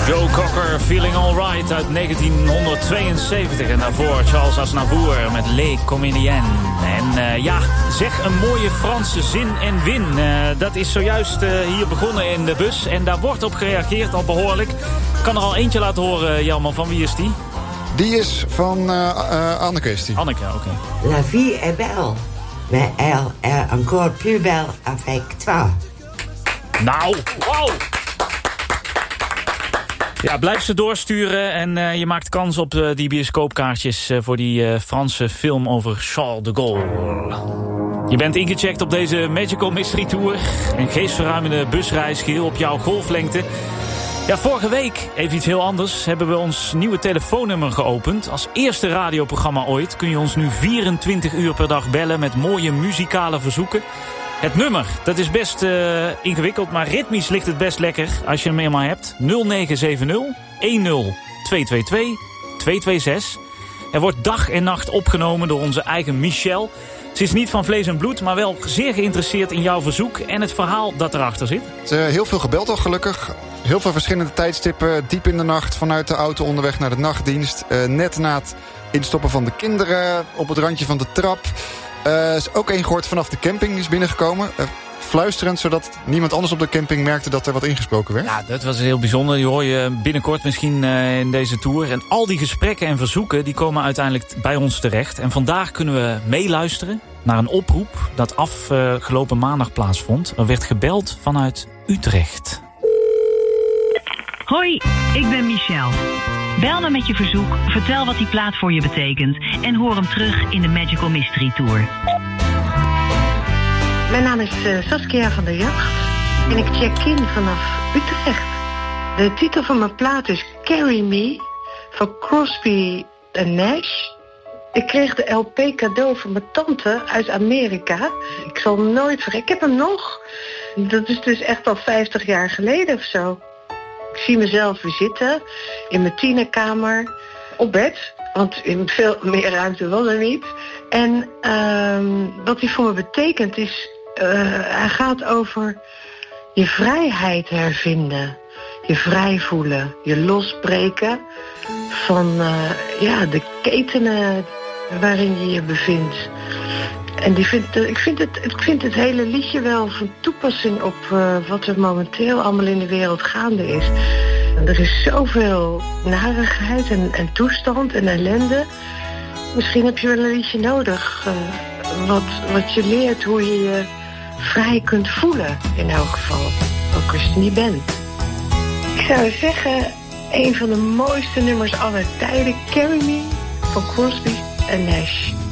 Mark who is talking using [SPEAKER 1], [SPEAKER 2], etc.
[SPEAKER 1] Joe Cocker, Feeling Alright uit 1972. En daarvoor Charles Aznavour met Les Comédiennes. En zeg een mooie Franse zin en win. Dat is zojuist hier begonnen in de bus. En daar wordt op gereageerd al behoorlijk. Ik kan er al eentje laten horen, Jelman. Van wie is die?
[SPEAKER 2] Die is van Anneke. Is die.
[SPEAKER 1] Anneke, oké.
[SPEAKER 3] La vie est belle. Mais elle est encore plus belle avec toi.
[SPEAKER 1] Nou, wow! Ja, blijf ze doorsturen en je maakt kans op die bioscoopkaartjes voor die Franse film over Charles de Gaulle. Je bent ingecheckt op deze Magical Mystery Tour. Een geestverruimende busreis geheel op jouw golflengte. Ja, vorige week, even iets heel anders, hebben we ons nieuwe telefoonnummer geopend. Als eerste radioprogramma ooit kun je ons nu 24 uur per dag bellen met mooie muzikale verzoeken. Het nummer, dat is best ingewikkeld, maar ritmisch ligt het best lekker als je hem eenmaal hebt. 0970 10222 226. Er wordt dag en nacht opgenomen door onze eigen Michelle. Ze is niet van vlees en bloed, maar wel zeer geïnteresseerd in jouw verzoek en het verhaal dat erachter zit.
[SPEAKER 2] Heel veel gebeld al gelukkig. Heel veel verschillende tijdstippen. Diep in de nacht vanuit de auto onderweg naar de nachtdienst. Net na het instoppen van de kinderen. Op het randje van de trap. Is ook één gehoord vanaf de camping, die is binnengekomen. Fluisterend, zodat niemand anders op de camping merkte dat er wat ingesproken werd.
[SPEAKER 1] Ja, dat was heel bijzonder. Die hoor je binnenkort misschien in deze tour. En al die gesprekken en verzoeken die komen uiteindelijk bij ons terecht. En vandaag kunnen we meeluisteren naar een oproep dat afgelopen maandag plaatsvond. Er werd gebeld vanuit Utrecht.
[SPEAKER 4] Hoi, ik ben Michelle. Bel me met je verzoek, vertel wat die plaat voor je betekent en hoor hem terug in de Magical Mystery Tour.
[SPEAKER 5] Mijn naam is Saskia van der Jacht en ik check in vanaf Utrecht. De titel van mijn plaat is Carry Me van Crosby & Nash. Ik kreeg de LP cadeau van mijn tante uit Amerika. Ik zal hem nooit vergeten. Ik heb hem nog. Dat is dus echt al 50 jaar geleden of zo. Ik zie mezelf weer zitten in mijn tienerkamer op bed. Want in veel meer ruimte was er niet. En wat hij voor me betekent is... hij gaat over je vrijheid hervinden. Je vrij voelen. Je losbreken van de ketenen waarin je je bevindt. En ik vind het hele liedje wel van toepassing op wat er momenteel allemaal in de wereld gaande is. Er is zoveel narigheid en toestand en ellende. Misschien heb je wel een liedje nodig wat je leert hoe je je vrij kunt voelen in elk geval. Ook als je het niet bent. Ik zou zeggen, een van de mooiste nummers aller tijden, Carry Me van Crosby & Nash.